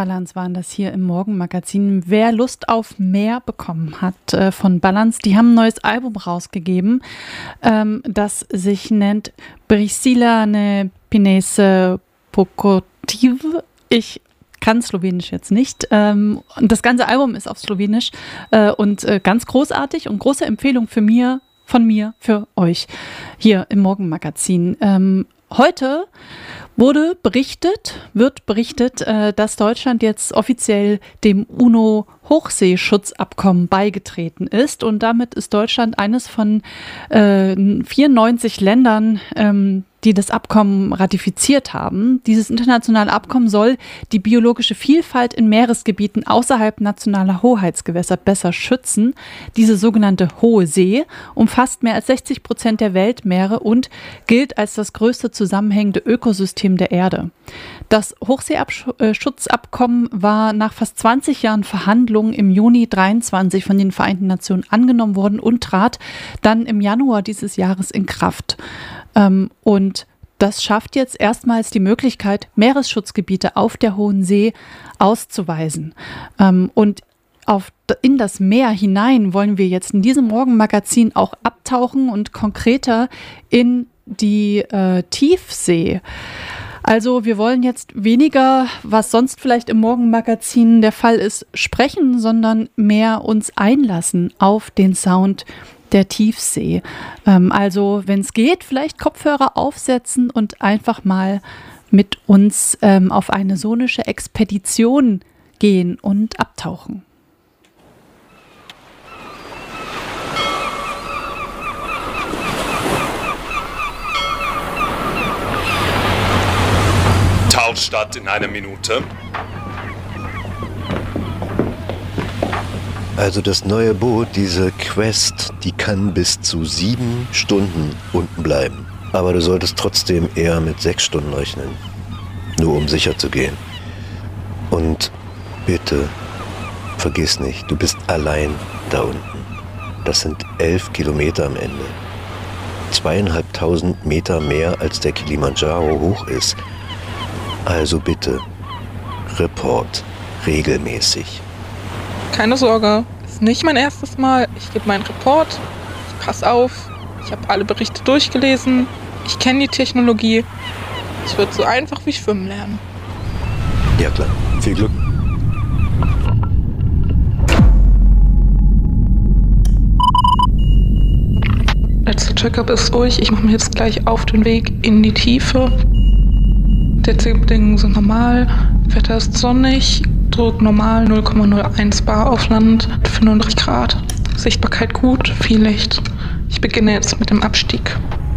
Balance waren das hier im Morgenmagazin. Wer Lust auf mehr bekommen hat von Balance, die haben ein neues Album rausgegeben, das sich nennt Priscilla ne Pinese Pokotiv. Ich kann Slowenisch jetzt nicht. Und das ganze Album ist auf Slowenisch und ganz großartig und große Empfehlung von mir für euch hier im Morgenmagazin. Heute wird berichtet, dass Deutschland jetzt offiziell dem UNO-Hochseeschutzabkommen beigetreten ist. Und damit ist Deutschland eines von 94 Ländern, die das Abkommen ratifiziert haben. Dieses internationale Abkommen soll die biologische Vielfalt in Meeresgebieten außerhalb nationaler Hoheitsgewässer besser schützen. Diese sogenannte Hohe See umfasst mehr als 60% der Weltmeere und gilt als das größte zusammenhängende Ökosystem der Erde. Das Hochseeschutzabkommen war nach fast 20 Jahren Verhandlungen im Juni 2023 von den Vereinten Nationen angenommen worden und trat dann im Januar dieses Jahres in Kraft. Und das schafft jetzt erstmals die Möglichkeit, Meeresschutzgebiete auf der Hohen See auszuweisen. Und in das Meer hinein wollen wir jetzt in diesem Morgenmagazin auch abtauchen und konkreter in die Tiefsee. Also wir wollen jetzt weniger, was sonst vielleicht im Morgenmagazin der Fall ist, sprechen, sondern mehr uns einlassen auf den Sound der Tiefsee. Also wenn es geht, vielleicht Kopfhörer aufsetzen und einfach mal mit uns auf eine sonische Expedition gehen und abtauchen. Talstadt in einer Minute. Also das neue Boot, diese Quest, die kann bis zu 7 Stunden unten bleiben. Aber du solltest trotzdem eher mit 6 Stunden rechnen. Nur um sicher zu gehen. Und bitte, vergiss nicht, du bist allein da unten. Das sind 11 Kilometer am Ende. 2500 Meter mehr als der Kilimanjaro hoch ist. Also bitte, Report regelmäßig. Keine Sorge, ist nicht mein erstes Mal. Ich gebe meinen Report, ich passe auf, ich habe alle Berichte durchgelesen, ich kenne die Technologie. Es wird so einfach wie Schwimmen lernen. Ja klar, viel Glück. Letzter Checkup ist durch, ich mache mich jetzt gleich auf den Weg in die Tiefe. Die Bedingungen sind normal, Wetter ist sonnig, Druck normal, 0,01 bar auf Land, 35 Grad. Sichtbarkeit gut, viel Licht. Ich beginne jetzt mit dem Abstieg.